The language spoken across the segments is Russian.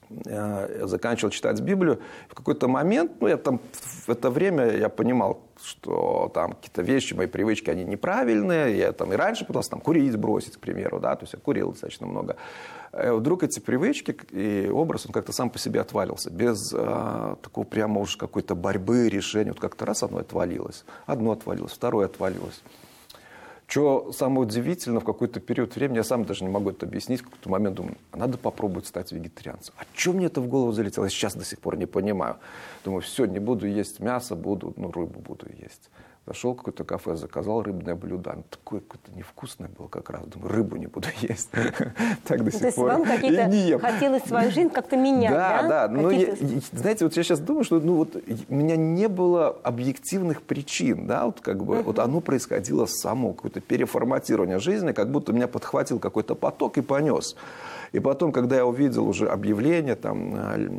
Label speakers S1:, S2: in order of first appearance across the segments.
S1: я заканчивал читать Библию. В какой-то момент, я там в это время я понимал, что там какие-то вещи, мои привычки, они неправильные. Я там и раньше пытался там курить, бросить, к примеру, да, то есть я курил достаточно много. И вдруг эти привычки и образ, он как-то сам по себе отвалился, без такого прямо уж какой-то борьбы, решения. Вот как-то раз одно отвалилось, второе отвалилось. Что самое удивительное, в какой-то период времени, я сам даже не могу это объяснить, в какой-то момент думаю, надо попробовать стать вегетарианцем. А что мне это в голову залетело, я сейчас до сих пор не понимаю. Думаю, все, не буду есть мясо, рыбу буду есть. Зашел в какое-то кафе, заказал рыбное блюдо. Оно такое какое-то невкусное было как раз. Думаю, рыбу не буду есть. Так до сих пор.
S2: То есть вам какие-то хотелось свою жизнь как-то менять, да?
S1: Да. Знаете, вот я сейчас думаю, что у меня не было объективных причин. Да? Вот оно происходило само, какое-то переформатирование жизни, как будто меня подхватил какой-то поток и понес. И потом, когда я увидел уже объявление, там,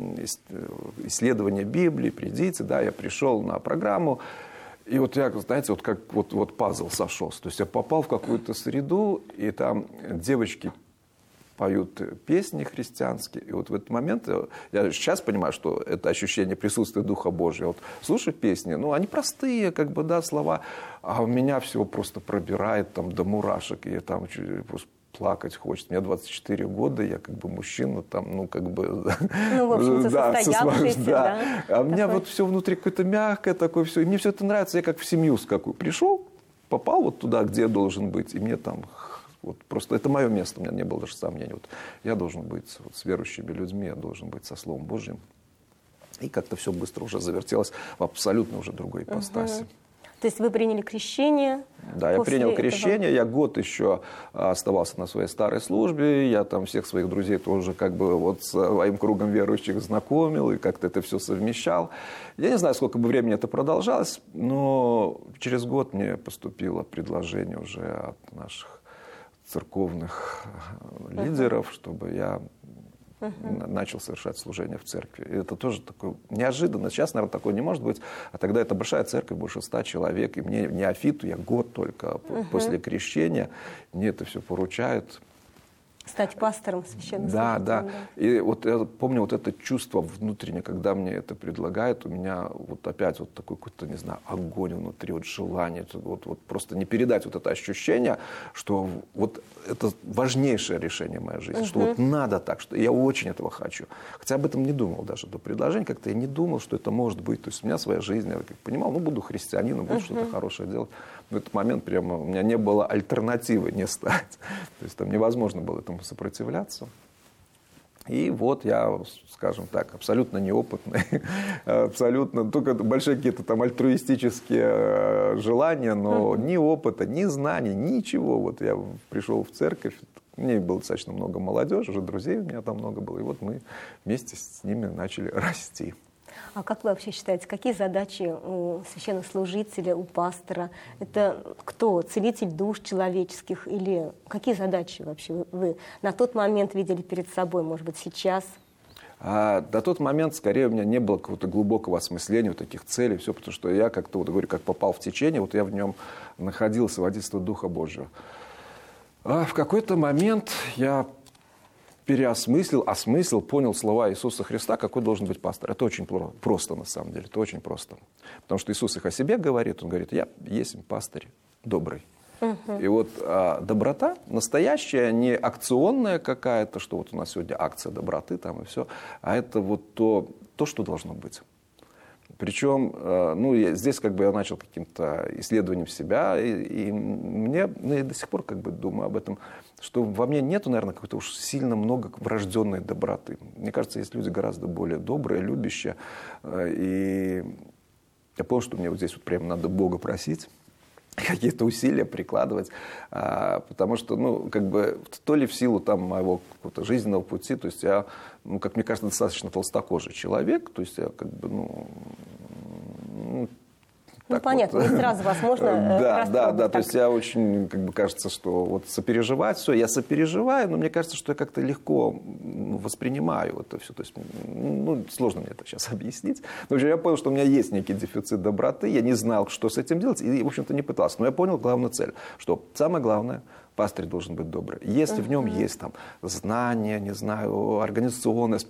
S1: исследование Библии, придите, да, я пришел на программу. И вот я, знаете, вот как вот пазл сошелся. То есть я попал в какую-то среду, и там девочки поют песни христианские. И вот в этот момент, я сейчас понимаю, что это ощущение присутствия Духа Божьего. Вот слушаю песни, они простые, слова, а у меня всего просто пробирает там до мурашек. И там просто плакать хочется. Мне 24 года, я мужчина, там,
S2: в общем-то, состоявшийся, да.
S1: А у меня вот все внутри какое-то мягкое такое все. И мне все это нравится. Я как в семью с какой пришел, попал вот туда, где я должен быть. И мне там просто это мое место. У меня не было даже сомнений. Я должен быть с верующими людьми, я должен быть со Словом Божьим. И как-то все быстро уже завертелось в абсолютно уже другой ипостаси.
S2: То есть вы приняли крещение?
S1: Да, я принял крещение, я год еще оставался на своей старой службе, я там всех своих друзей тоже с своим кругом верующих знакомил и как-то это все совмещал. Я не знаю, сколько бы времени это продолжалось, но через год мне поступило предложение уже от наших церковных лидеров, чтобы я начал совершать служение в церкви. И это тоже такое неожиданно. Сейчас, наверное, такое не может быть. А тогда это большая церковь, больше 100 человек. И мне, неофиту, я год только после крещения, мне это все поручают.
S2: Стать пастором священного.
S1: Да. И вот я помню вот это чувство внутреннее, когда мне это предлагают, у меня вот опять вот такой какой-то, не знаю, огонь внутри, желание, просто не передать вот это ощущение, что вот это важнейшее решение моей жизни, что надо так, что я очень этого хочу. Хотя об этом не думал даже до предложения, как-то я не думал, что это может быть. То есть у меня своя жизнь, я понимал, буду христианином, буду что-то хорошее делать. В этот момент прямо у меня не было альтернативы не стать. То есть там невозможно было этому сопротивляться. И вот я, скажем так, абсолютно неопытный, абсолютно, только большие какие-то там альтруистические желания, но ни опыта, ни знаний, ничего. Вот я пришел в церковь, мне было достаточно много молодежи, уже друзей у меня там много было, и вот мы вместе с ними начали расти.
S2: А как вы вообще считаете, какие задачи у священнослужителя, у пастора? Это кто? Целитель душ человеческих? Или какие задачи вообще вы на тот момент видели перед собой, может быть, сейчас?
S1: До тот момент, скорее, у меня не было какого-то глубокого осмысления вот таких целей, все, потому что я как-то, говорю, как попал в течение, я в нем находился, водительство Духа Божьего. А в какой-то момент я осмыслил, понял слова Иисуса Христа, какой должен быть пастор. Это очень просто, на самом деле, это очень просто. Потому что Иисус их о себе говорит, Он говорит, я есть пастырь добрый. И вот доброта настоящая, не акционная какая-то, что вот у нас сегодня акция доброты там и все, а это вот то, что должно быть. Причем, здесь я начал каким-то исследованием себя, и мне, я до сих пор думаю об этом, что во мне нету, наверное, какой-то уж сильно много врожденной доброты. Мне кажется, есть люди гораздо более добрые, любящие. И я понял, что мне вот здесь прямо надо Бога просить, какие-то усилия прикладывать, потому что, то ли в силу моего какого-то жизненного пути, то есть я, как мне кажется, достаточно толстокожий человек, то есть я
S2: понятно, не сразу вас можно
S1: Да, то есть я очень, кажется, что сопереживать все, я сопереживаю, но мне кажется, что я как-то легко воспринимаю это все, то есть, сложно мне это сейчас объяснить. Но я понял, что у меня есть некий дефицит доброты, я не знал, что с этим делать, и, в общем-то, не пытался. Но я понял главную цель, что самое главное, пастырь должен быть добрый. Если в нем есть знания, не знаю, организационность,